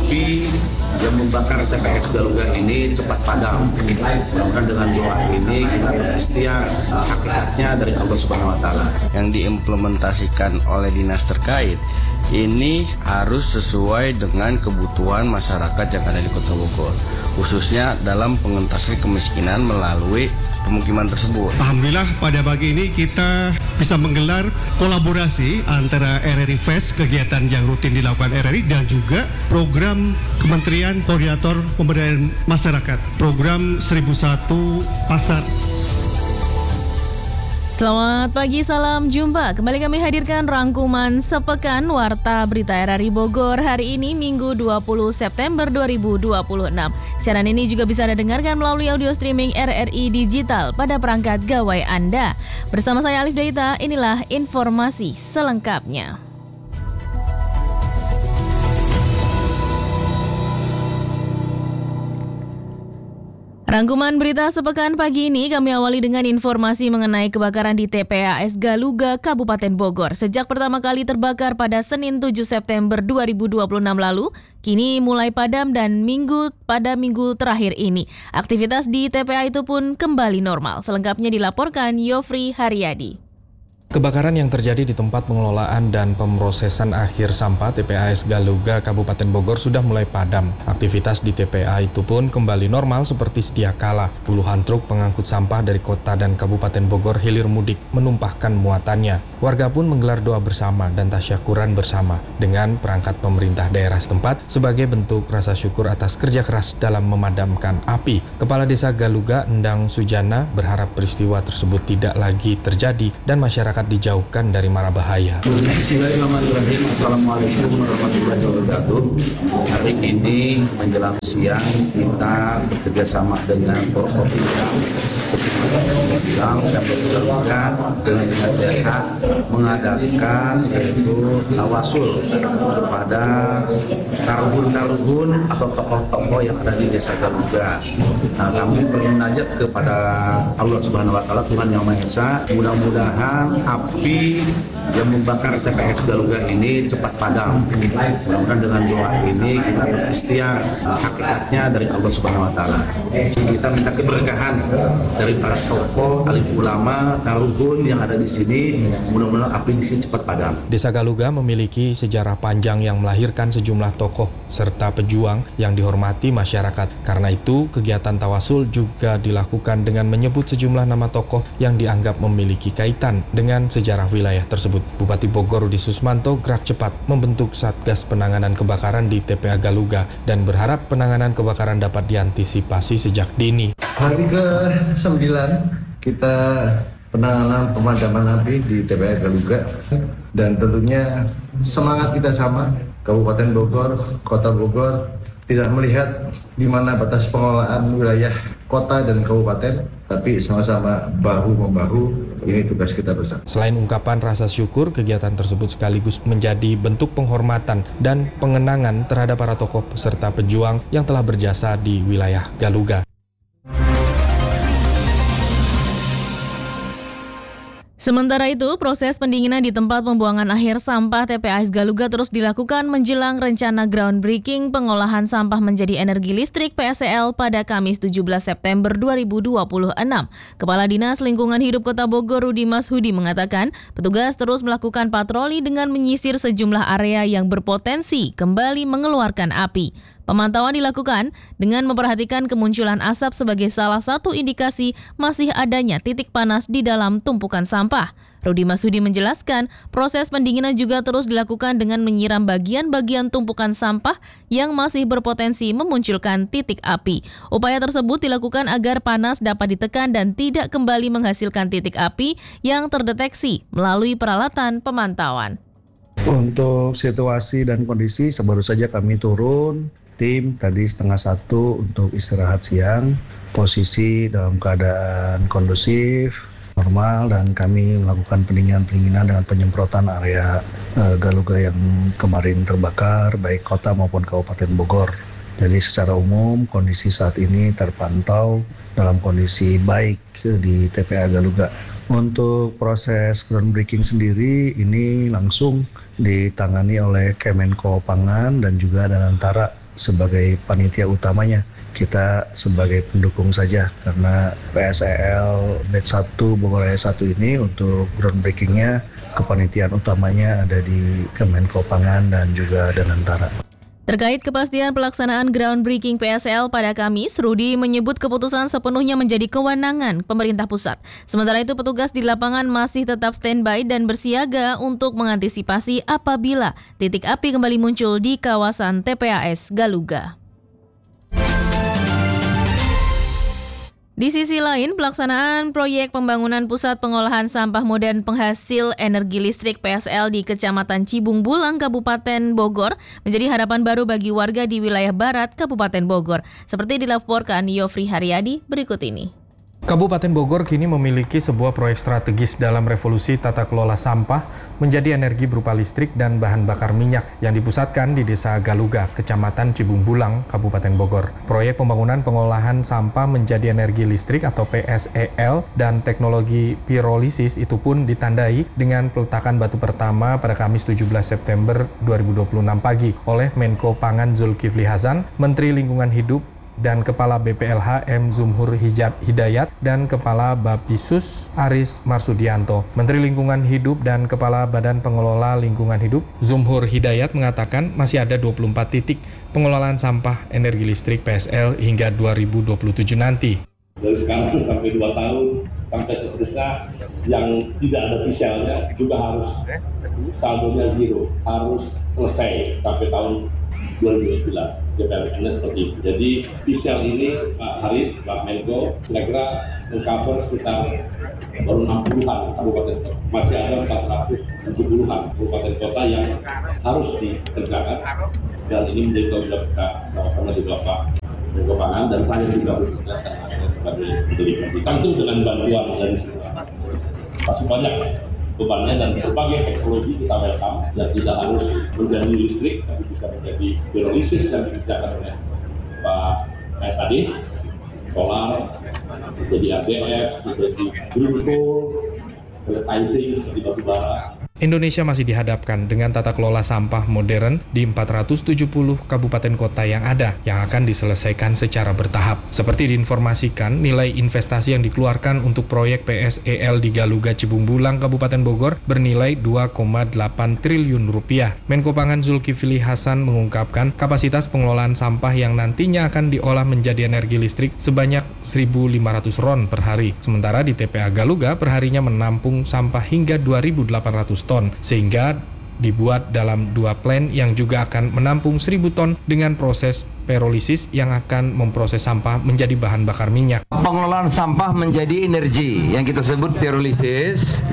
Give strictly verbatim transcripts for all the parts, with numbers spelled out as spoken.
api yang membakar T P S Galuga ini cepat padam. Mudah-mudahan dengan doa ini kita berikhtiar, hakikatnya dari Allah Subhanahu Wa Taala. Yang diimplementasikan oleh dinas terkait ini harus sesuai dengan kebutuhan masyarakat yang ada di Kota Bogor, khususnya dalam pengentasan kemiskinan melalui pemukiman tersebut. Alhamdulillah pada pagi ini kita bisa menggelar kolaborasi antara R R I Fest, kegiatan yang rutin dilakukan R R I, dan juga program Kementerian Koordinator Pemberdayaan Masyarakat, program seribu satu Pasar. Selamat pagi, salam jumpa. Kembali kami hadirkan rangkuman sepekan Warta Berita R R I Bogor hari ini Minggu dua puluh September dua ribu dua puluh enam. Siaran ini juga bisa Anda dengarkan melalui audio streaming R R I Digital pada perangkat gawai Anda. Bersama saya Alif Daita, inilah informasi selengkapnya. Rangkuman berita sepekan pagi ini kami awali dengan informasi mengenai kebakaran di T P A S Galuga, Kabupaten Bogor. Sejak pertama kali terbakar pada Senin tujuh September dua ribu dua puluh enam lalu, kini mulai padam dan minggu pada minggu terakhir ini. Aktivitas di T P A itu pun kembali normal. Selengkapnya dilaporkan Yofri Haryadi. Kebakaran yang terjadi di tempat pengelolaan dan pemrosesan akhir sampah T P A S Galuga Kabupaten Bogor sudah mulai padam. Aktivitas di T P A itu pun kembali normal seperti sedia kala. Puluhan truk pengangkut sampah dari kota dan Kabupaten Bogor hilir mudik menumpahkan muatannya. Warga pun menggelar doa bersama dan tasyakuran bersama dengan perangkat pemerintah daerah setempat sebagai bentuk rasa syukur atas kerja keras dalam memadamkan api. Kepala Desa Galuga, Endang Sujana, berharap peristiwa tersebut tidak lagi terjadi dan masyarakat dijauhkan dari mara bahaya. Bismillahirrahmanirrahim. Assalamualaikum warahmatullahi wabarakatuh. Hari ini menjelang siang kita bekerjasama dengan Forkopimda dan berkeluarga dengan dinas daerah mengadakan yaitu tawasul kepada taruhun-taruhun atau tokoh-tokoh yang ada di Desa Galuga. Nah, kami bermunajat kepada Allah Subhanahu Wa Taala, Tuhan Yang Maha Esa, mudah-mudahan api yang membakar T P S Galuga ini cepat padam. Mudah-mudahan dengan doa ini kita berikhtiar, hakikatnya dari Allah Subhanahu Wa Taala. Kita minta keberkahan dari para tokoh, alim ulama, taruhun yang ada di sini. Mudah-mudahan api di sini cepat padam. Desa Galuga memiliki sejarah panjang yang melahirkan sejumlah tokoh serta pejuang yang dihormati masyarakat. Karena itu, kegiatan tawasul juga dilakukan dengan menyebut sejumlah nama tokoh yang dianggap memiliki kaitan dengan sejarah wilayah tersebut. Bupati Bogor Rudi Susmanto gerak cepat membentuk Satgas Penanganan Kebakaran di T P A Galuga dan berharap penanganan kebakaran dapat diantisipasi sejak dini. Hari ke sembilan kita penanganan pemadaman api di T P A Galuga, dan tentunya semangat kita sama, Kabupaten Bogor, Kota Bogor, tidak melihat di mana batas pengelolaan wilayah kota dan kabupaten, tapi sama-sama bahu-membahu. Ini tugas kita bersama. Selain ungkapan rasa syukur, kegiatan tersebut sekaligus menjadi bentuk penghormatan dan pengenangan terhadap para tokoh serta pejuang yang telah berjasa di wilayah Galuga. Sementara itu, proses pendinginan di tempat pembuangan akhir sampah T P A S Galuga terus dilakukan menjelang rencana groundbreaking pengolahan sampah menjadi energi listrik P S E L pada Kamis tujuh belas September dua ribu dua puluh enam. Kepala Dinas Lingkungan Hidup Kota Bogor Rudi Mashudi mengatakan, petugas terus melakukan patroli dengan menyisir sejumlah area yang berpotensi kembali mengeluarkan api. Pemantauan dilakukan dengan memperhatikan kemunculan asap sebagai salah satu indikasi masih adanya titik panas di dalam tumpukan sampah. Rudi Mashudi menjelaskan, proses pendinginan juga terus dilakukan dengan menyiram bagian-bagian tumpukan sampah yang masih berpotensi memunculkan titik api. Upaya tersebut dilakukan agar panas dapat ditekan dan tidak kembali menghasilkan titik api yang terdeteksi melalui peralatan pemantauan. Untuk situasi dan kondisi, baru saja kami turun tim tadi setengah satu untuk istirahat siang. Posisi dalam keadaan kondusif, normal, dan kami melakukan pendinginan-pendinginan dengan penyemprotan area uh, Galuga yang kemarin terbakar, baik kota maupun Kabupaten Bogor. Jadi secara umum kondisi saat ini terpantau dalam kondisi baik di T P A Galuga. Untuk proses groundbreaking sendiri ini langsung ditangani oleh Kemenko Pangan dan juga Danantara sebagai panitia utamanya. Kita sebagai pendukung saja karena P S E L Batch satu Bogor Raya satu ini untuk groundbreaking-nya kepanitiaan utamanya ada di Kemenko Pangan dan juga Danantara. Terkait kepastian pelaksanaan groundbreaking P S E L pada Kamis, Rudi menyebut keputusan sepenuhnya menjadi kewenangan pemerintah pusat. Sementara itu petugas di lapangan masih tetap standby dan bersiaga untuk mengantisipasi apabila titik api kembali muncul di kawasan T P A S Galuga. Di sisi lain, pelaksanaan proyek pembangunan pusat pengolahan sampah modern penghasil energi listrik P S E L di Kecamatan Cibung Bulang, Kabupaten Bogor menjadi harapan baru bagi warga di wilayah barat Kabupaten Bogor. Seperti dilaporkan Yofri Haryadi berikut ini. Kabupaten Bogor kini memiliki sebuah proyek strategis dalam revolusi tata kelola sampah menjadi energi berupa listrik dan bahan bakar minyak yang dipusatkan di Desa Galuga, Kecamatan Cibung Bulang, Kabupaten Bogor. Proyek pembangunan pengolahan sampah menjadi energi listrik atau P S E L dan teknologi pirolisis itu pun ditandai dengan peletakan batu pertama pada Kamis tujuh belas September dua ribu dua puluh enam pagi oleh Menko Pangan Zulkifli Hasan, Menteri Lingkungan Hidup dan Kepala B P L H M Zumhur Hidayat dan Kepala Bapisus Aris Marsudianto. Menteri Lingkungan Hidup dan Kepala Badan Pengelola Lingkungan Hidup Zumhur Hidayat mengatakan masih ada dua puluh empat titik pengelolaan sampah energi listrik P S E L hingga dua ribu dua puluh tujuh nanti. Dari sekarang sampai dua tahun sampai seterusnya yang tidak ada ofisialnya juga harus saldonya zero, harus selesai sampai tahun dua ribu sembilan. D P R N seperti itu. Jadi official ini Pak Haris, Pak Menko, kira-kira mengcover sekitar baru enam puluhan kabupaten kota. Masih ada empat ratus tujuh puluhan kabupaten kota yang harus dikerjakan. Dan ini menjadi tanggung jawab kita sama di Bapak Menko Pangan dan saya juga bekerja sebagai menteri. Tentu dengan bantuan dari semua. Masih banyak bebannya dan berbagai teknologi kita welcome dan tidak harus menjadi listrik tapi bisa menjadi pirolisis yang dikerjakan oleh Pak P S A D, solar, menjadi A B F, menjadi green coal, pelletizing seperti batu bara. Indonesia masih dihadapkan dengan tata kelola sampah modern di empat ratus tujuh puluh kabupaten kota yang ada yang akan diselesaikan secara bertahap. Seperti diinformasikan, nilai investasi yang dikeluarkan untuk proyek P S E L di Galuga Cibung Bulang, Kabupaten Bogor bernilai dua koma delapan triliun rupiah. Menko Pangan Zulkifli Hasan mengungkapkan kapasitas pengelolaan sampah yang nantinya akan diolah menjadi energi listrik sebanyak seribu lima ratus ron per hari. Sementara di T P A Galuga perharinya menampung sampah hingga dua ribu delapan ratus ton, sehingga dibuat dalam dua plant yang juga akan menampung seribu ton dengan proses pirolisis yang akan memproses sampah menjadi bahan bakar minyak. Pengelolaan sampah menjadi energi yang kita sebut pirolisis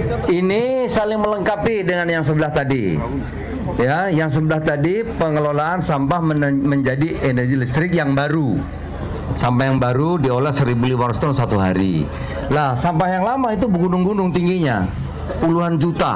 ini saling melengkapi dengan yang sebelah tadi. Ya, yang sebelah tadi pengelolaan sampah men- menjadi energi listrik yang baru. Sampah yang baru diolah seribu lima ratus ton satu hari. Lah, sampah yang lama itu bergunung-gunung tingginya. Puluhan juta,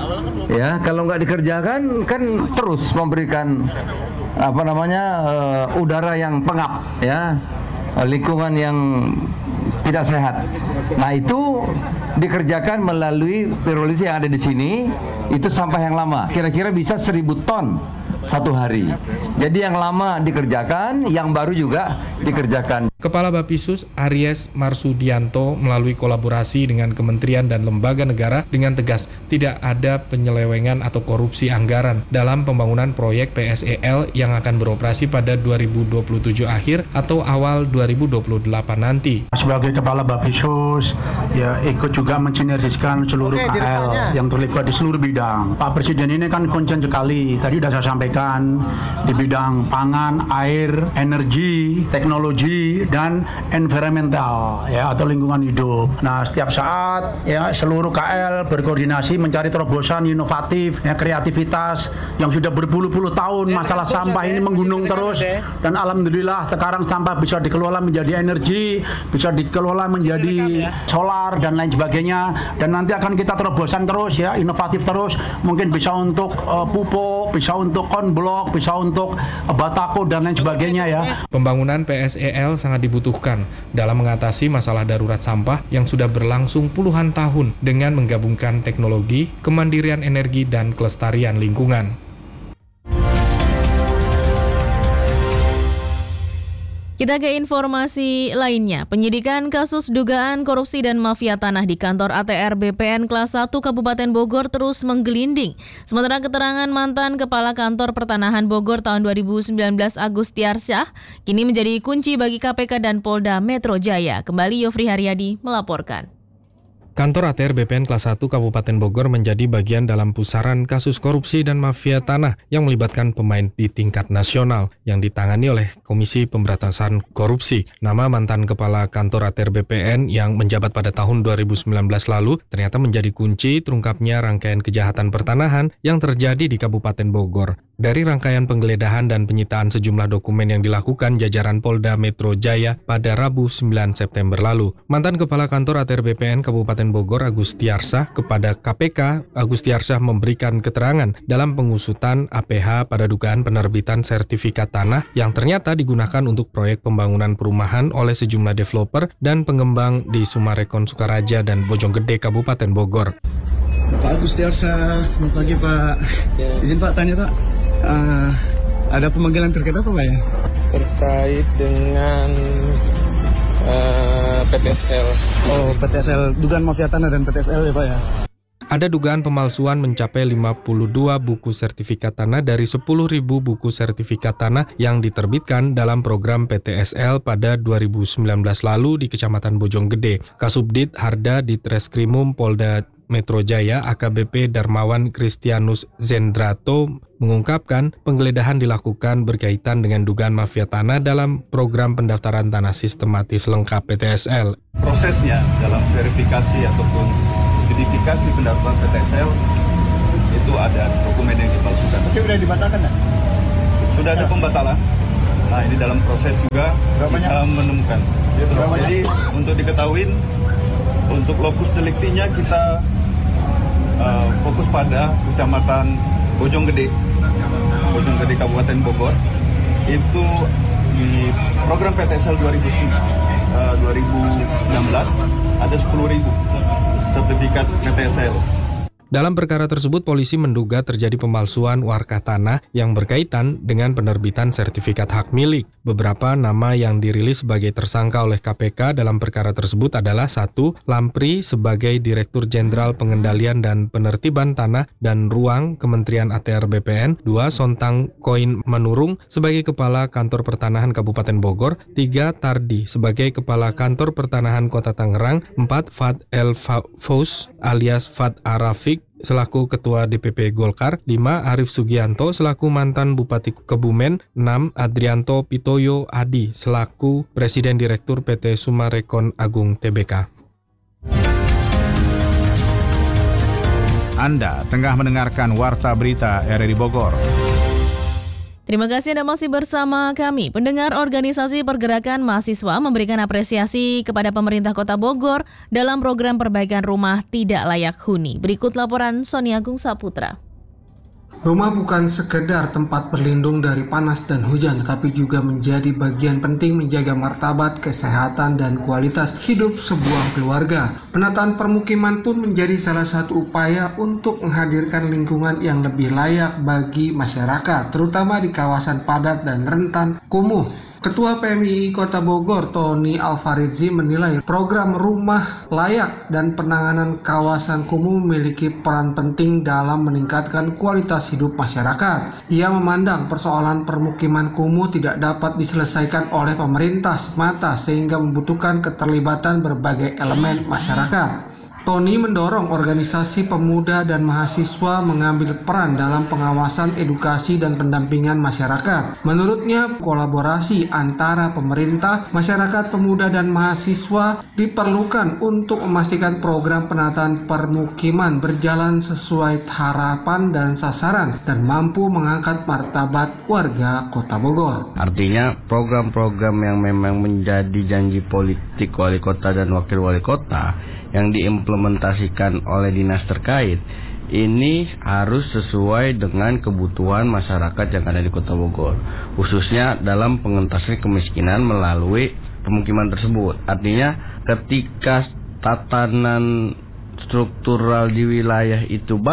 ya kalau nggak dikerjakan kan terus memberikan apa namanya uh, udara yang pengap, ya lingkungan yang tidak sehat. Nah itu dikerjakan melalui pirolisis yang ada di sini, itu sampah yang lama, kira-kira bisa seribu ton satu hari. Jadi yang lama dikerjakan, yang baru juga dikerjakan. Kepala Bapisus Aries Marsudianto melalui kolaborasi dengan kementerian dan lembaga negara dengan tegas tidak ada penyelewengan atau korupsi anggaran dalam pembangunan proyek P S E L yang akan beroperasi pada dua ribu dua puluh tujuh akhir atau awal dua ribu dua puluh delapan nanti. Sebagai Kepala Bapisus ya ikut juga mensinergiskan seluruh K L yang terlibat di seluruh bidang. Pak Presiden ini kan konsen sekali, tadi sudah saya sampaikan di bidang pangan, air, energi, teknologi, dan environmental ya atau lingkungan hidup. Nah, setiap saat ya seluruh K L berkoordinasi mencari terobosan inovatif, ya kreativitas yang sudah berpuluh-puluh tahun masalah sampah ini menggunung terus dan alhamdulillah sekarang sampah bisa dikelola menjadi energi, bisa dikelola menjadi solar dan lain sebagainya dan nanti akan kita terobosan terus ya, inovatif terus, mungkin bisa untuk uh, pupuk, bisa untuk konblok, bisa untuk uh, batako dan lain sebagainya ya. Pembangunan P S E L sangat dibutuhkan dalam mengatasi masalah darurat sampah yang sudah berlangsung puluhan tahun dengan menggabungkan teknologi, kemandirian energi, dan kelestarian lingkungan. Kita ke informasi lainnya. Penyidikan kasus dugaan korupsi dan mafia tanah di kantor A T R B P N kelas satu Kabupaten Bogor terus menggelinding. Sementara keterangan mantan Kepala Kantor Pertanahan Bogor tahun dua ribu sembilan belas Agus Tiarsyah kini menjadi kunci bagi K P K dan Polda Metro Jaya. Kembali Yofri Haryadi melaporkan. Kantor A T R B P N kelas satu Kabupaten Bogor menjadi bagian dalam pusaran kasus korupsi dan mafia tanah yang melibatkan pemain di tingkat nasional yang ditangani oleh Komisi Pemberantasan Korupsi. Nama mantan Kepala Kantor A T R B P N yang menjabat pada tahun dua ribu sembilan belas lalu ternyata menjadi kunci terungkapnya rangkaian kejahatan pertanahan yang terjadi di Kabupaten Bogor. Dari rangkaian penggeledahan dan penyitaan sejumlah dokumen yang dilakukan jajaran Polda Metro Jaya pada Rabu sembilan September lalu, mantan Kepala Kantor A T R B P N Kabupaten Bogor Agus Tiarsyah kepada K P K, Agus Tiarsyah memberikan keterangan dalam pengusutan A P H pada dugaan penerbitan sertifikat tanah yang ternyata digunakan untuk proyek pembangunan perumahan oleh sejumlah developer dan pengembang di Sumarekon Sukaraja dan Bojonggede Kabupaten Bogor. Pak Agus Tiarsyah, selamat pagi Pak. Izin Pak tanya Pak, uh, ada pemanggilan terkait apa Pak ya? Terkait dengan uh, P T S L. Oh, P T S L, dugaan mafia tanah dan P T S L ya Pak ya? Ada dugaan pemalsuan mencapai lima puluh dua buku sertifikat tanah dari sepuluh ribu buku sertifikat tanah yang diterbitkan dalam program P T S L pada dua ribu sembilan belas lalu di Kecamatan Bojonggede. Kasubdit Harda Ditreskrimum Polda Metro Jaya A K B P Darmawan Kristianus Zendrato mengungkapkan penggeledahan dilakukan berkaitan dengan dugaan mafia tanah dalam program pendaftaran tanah sistematis lengkap P T S L. Prosesnya dalam verifikasi ataupun justifikasi pendaftaran P T S L itu ada dokumen yang dipalsukan. Tapi sudah dibatalkan ya? Sudah ada pembatalan. Nah ini dalam proses juga kita menemukan. Jadi untuk diketahui, untuk lokus deliktinya kita uh, fokus pada Kecamatan Bojonggede, Bojonggede Kabupaten Bogor. Itu di program P T S L dua ribu sembilan belas ada sepuluh ribu sertifikat P T S L. Dalam perkara tersebut, polisi menduga terjadi pemalsuan warkah tanah yang berkaitan dengan penerbitan sertifikat hak milik. Beberapa nama yang dirilis sebagai tersangka oleh K P K dalam perkara tersebut adalah satu. Lampri sebagai Direktur Jenderal Pengendalian dan Penertiban Tanah dan Ruang Kementerian A T R B P N. dua. Sontang Koin Manurung sebagai Kepala Kantor Pertanahan Kabupaten Bogor. tiga. Tardi sebagai Kepala Kantor Pertanahan Kota Tangerang. empat. Fad El Fous alias Fad Arafik selaku Ketua D P P Golkar. lima. Arif Sugianto selaku mantan Bupati Kebumen. enam. Adrianto Pitoyo Adi selaku Presiden Direktur P T Sumarekon Agung T B K. Anda tengah mendengarkan Warta Berita R R I Bogor. Terima kasih Anda masih bersama kami. Pendengar Organisasi Pergerakan Mahasiswa memberikan apresiasi kepada pemerintah Kota Bogor dalam program perbaikan rumah tidak layak huni. Berikut laporan Sony Agung Saputra. Rumah bukan sekedar tempat berlindung dari panas dan hujan, tetapi juga menjadi bagian penting menjaga martabat, kesehatan, dan kualitas hidup sebuah keluarga. Penataan permukiman pun menjadi salah satu upaya untuk menghadirkan lingkungan yang lebih layak bagi masyarakat, terutama di kawasan padat dan rentan kumuh. Ketua P M I I Kota Bogor, Tony Alfaridzi, menilai program rumah layak dan penanganan kawasan kumuh memiliki peran penting dalam meningkatkan kualitas hidup masyarakat. Ia memandang persoalan permukiman kumuh tidak dapat diselesaikan oleh pemerintah semata sehingga membutuhkan keterlibatan berbagai elemen masyarakat. Tony mendorong organisasi pemuda dan mahasiswa mengambil peran dalam pengawasan, edukasi, dan pendampingan masyarakat. Menurutnya, kolaborasi antara pemerintah, masyarakat, pemuda, dan mahasiswa diperlukan untuk memastikan program penataan permukiman berjalan sesuai harapan dan sasaran dan mampu mengangkat martabat warga Kota Bogor. Artinya program-program yang memang menjadi janji politik wali kota dan wakil wali kota yang diimplementasikan oleh dinas terkait ini harus sesuai dengan kebutuhan masyarakat yang ada di Kota Bogor, khususnya dalam pengentasan kemiskinan melalui pemukiman tersebut. Artinya ketika tatanan struktural di wilayah itu baik,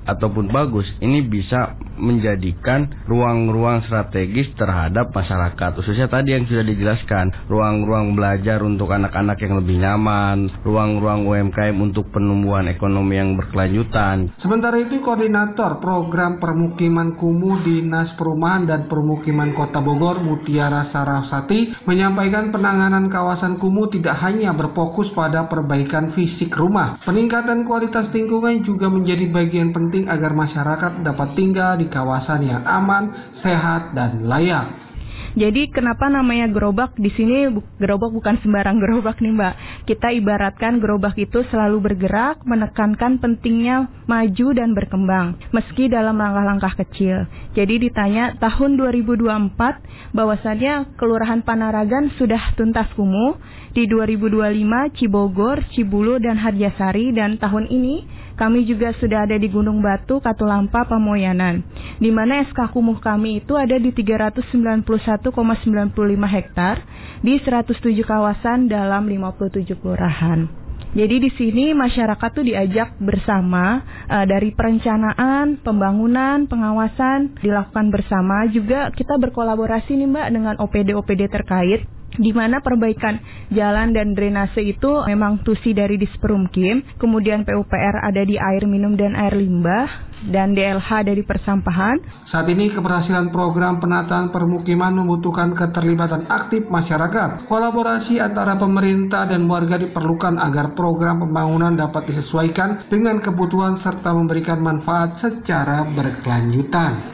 ataupun bagus, ini bisa menjadikan ruang-ruang strategis terhadap masyarakat. Khususnya tadi yang sudah dijelaskan, ruang-ruang belajar untuk anak-anak yang lebih nyaman, ruang-ruang U M K M untuk penumbuhan ekonomi yang berkelanjutan. Sementara itu, Koordinator Program Permukiman Kumuh Dinas Perumahan dan Permukiman Kota Bogor, Mutiara Sarasati, menyampaikan penanganan kawasan kumuh tidak hanya berfokus pada perbaikan fisik rumah. Peningkatan kualitas lingkungan juga menjadi bagian penting agar masyarakat dapat tinggal di kawasan yang aman, sehat, dan layak. Jadi kenapa namanya gerobak? Di sini gerobak bukan sembarang gerobak nih Mbak. Kita ibaratkan gerobak itu selalu bergerak, menekankan pentingnya maju dan berkembang, meski dalam langkah-langkah kecil. Jadi ditanya tahun dua ribu dua puluh empat bahwasannya Kelurahan Panaragan sudah tuntas kumuh, di dua ribu dua puluh lima Cibogor, Cibulu, dan Harjasari, dan tahun ini kami juga sudah ada di Gunung Batu, Katulampa, Pamoyanan, di mana S K kumuh kami itu ada di tiga ratus sembilan puluh satu koma sembilan puluh lima hektar di seratus tujuh kawasan dalam lima puluh tujuh kelurahan. Jadi di sini masyarakat tuh diajak bersama uh, dari perencanaan, pembangunan, pengawasan dilakukan bersama. Juga kita berkolaborasi nih Mbak dengan O P D O P D terkait, di mana perbaikan jalan dan drainase itu memang tusi dari Disperumkim, kemudian P U P R ada di air minum dan air limbah, dan D L H dari persampahan. Saat ini keberhasilan program penataan permukiman membutuhkan keterlibatan aktif masyarakat. Kolaborasi antara pemerintah dan warga diperlukan agar program pembangunan dapat disesuaikan dengan kebutuhan serta memberikan manfaat secara berkelanjutan.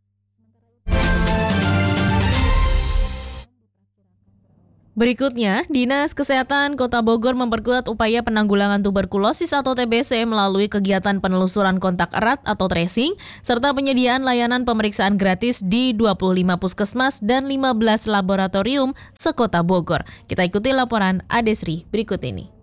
Berikutnya, Dinas Kesehatan Kota Bogor memperkuat upaya penanggulangan tuberkulosis atau T B C melalui kegiatan penelusuran kontak erat atau tracing, serta penyediaan layanan pemeriksaan gratis di dua puluh lima puskesmas dan lima belas laboratorium sekota Bogor. Kita ikuti laporan Adesri berikut ini.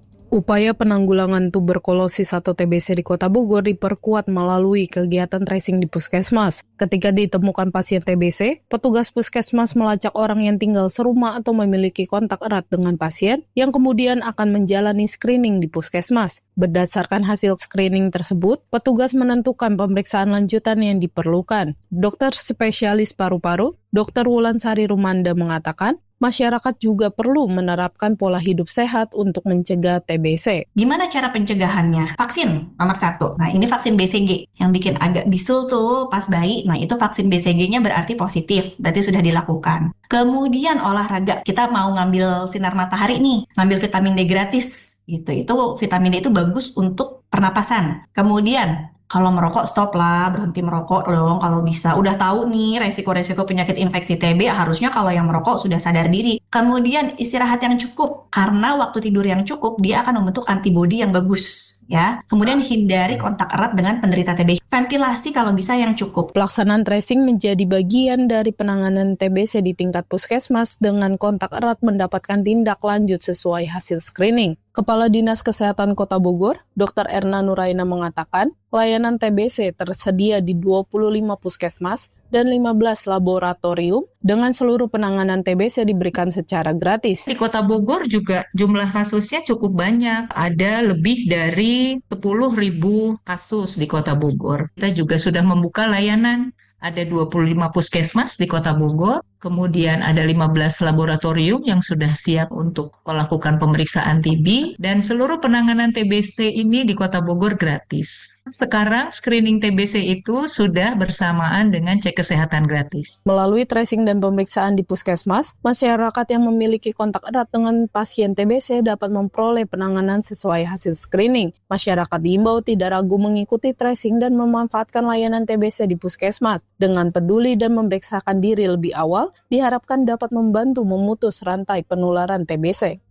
Upaya penanggulangan tuberkulosis atau T B C di Kota Bogor diperkuat melalui kegiatan tracing di puskesmas. Ketika ditemukan pasien T B C, petugas puskesmas melacak orang yang tinggal serumah atau memiliki kontak erat dengan pasien, yang kemudian akan menjalani screening di puskesmas. Berdasarkan hasil screening tersebut, petugas menentukan pemeriksaan lanjutan yang diperlukan. Dokter spesialis paru-paru, Dokter Wulansari Rumanda mengatakan, masyarakat juga perlu menerapkan pola hidup sehat untuk mencegah T B C. Gimana cara pencegahannya? Vaksin nomor satu. Nah ini vaksin B C G yang bikin agak bisul tuh pas bayi. Nah itu vaksin B C G-nya berarti positif, berarti sudah dilakukan. Kemudian olahraga, kita mau ngambil sinar matahari nih, ngambil vitamin D gratis. Gitu. Itu vitamin D itu bagus untuk pernapasan. Kemudian kalau merokok stop lah, berhenti merokok dong kalau bisa. Udah tahu nih resiko-resiko penyakit infeksi T B, harusnya kalau yang merokok sudah sadar diri. Kemudian istirahat yang cukup, karena waktu tidur yang cukup dia akan membentuk antibodi yang bagus. Ya, kemudian hindari kontak erat dengan penderita T B. Ventilasi kalau bisa yang cukup. Pelaksanaan tracing menjadi bagian dari penanganan T B C di tingkat puskesmas dengan kontak erat mendapatkan tindak lanjut sesuai hasil screening. Kepala Dinas Kesehatan Kota Bogor, Dokter Erna Nuraina mengatakan, layanan T B C tersedia di dua puluh lima puskesmas dan lima belas laboratorium dengan seluruh penanganan T B C diberikan secara gratis. Di Kota Bogor juga jumlah kasusnya cukup banyak, ada lebih dari sepuluh ribu kasus di Kota Bogor. Kita juga sudah membuka layanan, ada dua puluh lima puskesmas di Kota Bogor, kemudian ada lima belas laboratorium yang sudah siap untuk melakukan pemeriksaan T B, dan seluruh penanganan T B C ini di Kota Bogor gratis. Sekarang screening T B C itu sudah bersamaan dengan cek kesehatan gratis. Melalui tracing dan pemeriksaan di puskesmas, masyarakat yang memiliki kontak erat dengan pasien T B C dapat memperoleh penanganan sesuai hasil screening. Masyarakat diimbau tidak ragu mengikuti tracing dan memanfaatkan layanan T B C di puskesmas. Dengan peduli dan memeriksakan diri lebih awal, diharapkan dapat membantu memutus rantai penularan T B C.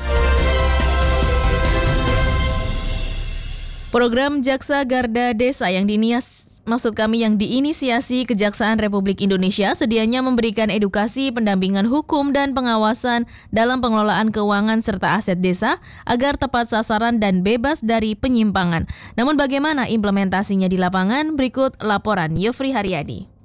Program Jaksa Garda Desa yang dinias, maksud kami yang diinisiasi Kejaksaan Republik Indonesia sedianya memberikan edukasi, pendampingan hukum dan pengawasan dalam pengelolaan keuangan serta aset desa agar tepat sasaran dan bebas dari penyimpangan. Namun bagaimana implementasinya di lapangan? Berikut laporan Yofri Haryadi.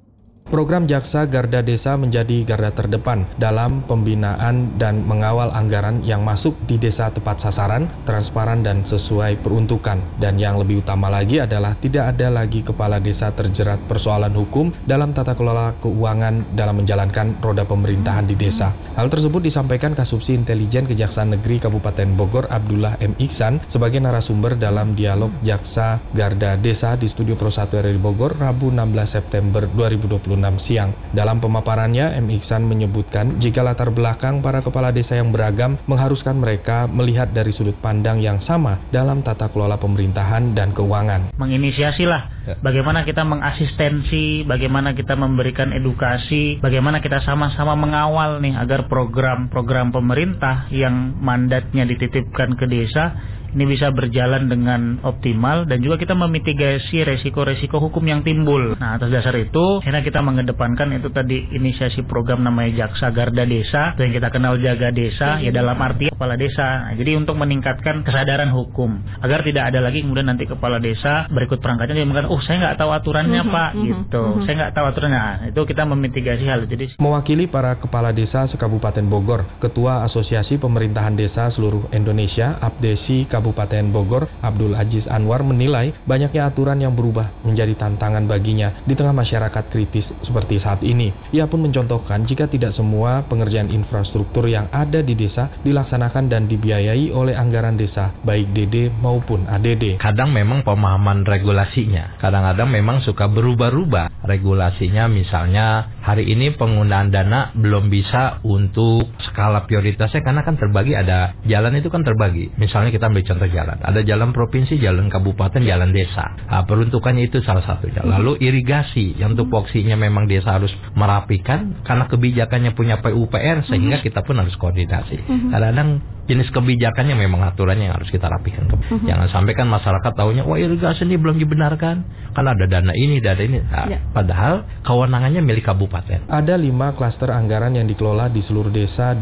Program Jaksa Garda Desa menjadi garda terdepan dalam pembinaan dan mengawal anggaran yang masuk di desa tepat sasaran, transparan dan sesuai peruntukan. Dan yang lebih utama lagi adalah tidak ada lagi kepala desa terjerat persoalan hukum dalam tata kelola keuangan dalam menjalankan roda pemerintahan di desa. Hal tersebut disampaikan Kasubsi Intelijen Kejaksaan Negeri Kabupaten Bogor Abdullah M. Iksan sebagai narasumber dalam dialog Jaksa Garda Desa di Studio Pro satu R R I Bogor Rabu enam belas September dua ribu dua puluh enam siang. Dalam pemaparannya, M. Iksan menyebutkan jika latar belakang para kepala desa yang beragam mengharuskan mereka melihat dari sudut pandang yang sama dalam tata kelola pemerintahan dan keuangan. Menginisiasilah bagaimana kita mengasistensi, bagaimana kita memberikan edukasi, bagaimana kita sama-sama mengawal nih agar program-program pemerintah yang mandatnya dititipkan ke desa ini bisa berjalan dengan optimal dan juga kita memitigasi resiko-resiko hukum yang timbul. Nah, atas dasar itu, akhirnya kita mengedepankan itu tadi inisiasi program namanya Jaksa Garda Desa, yang kita kenal Jaga Desa, ya dalam arti kepala desa. Nah, jadi untuk meningkatkan kesadaran hukum, agar tidak ada lagi kemudian nanti kepala desa berikut perangkatnya dia mengatakan, oh saya nggak tahu aturannya mm-hmm, Pak, mm-hmm, gitu. Mm-hmm. Saya nggak tahu aturannya. Nah, itu kita memitigasi hal itu. Jadi mewakili para kepala desa se-Kabupaten Bogor, Ketua Asosiasi Pemerintahan Desa Seluruh Indonesia, Apdesi Kabupaten Bogor, Abdul Aziz Anwar menilai banyaknya aturan yang berubah menjadi tantangan baginya di tengah masyarakat kritis seperti saat ini. Ia pun mencontohkan jika tidak semua pengerjaan infrastruktur yang ada di desa dilaksanakan dan dibiayai oleh anggaran desa, baik D D maupun A D D. Kadang memang pemahaman regulasinya, kadang-kadang memang suka berubah-ubah regulasinya. Misalnya hari ini penggunaan dana belum bisa untuk skala prioritasnya karena kan terbagi, ada jalan itu kan terbagi. Misalnya kita ambil contoh jalan, ada jalan provinsi, jalan kabupaten, jalan desa. Nah, peruntukannya itu salah satunya. Lalu irigasi yang tupoksinya memang desa harus merapikan karena kebijakannya punya P U P R sehingga kita pun harus koordinasi. Kadang-kadang jenis kebijakannya memang aturannya yang harus kita rapikan. Jangan sampai kan masyarakat taunya wah irigasi ini belum dibenarkan karena ada dana ini, dana ini. Nah, ya. Padahal kewenangannya milik kabupaten. Ada lima klaster anggaran yang dikelola di seluruh desa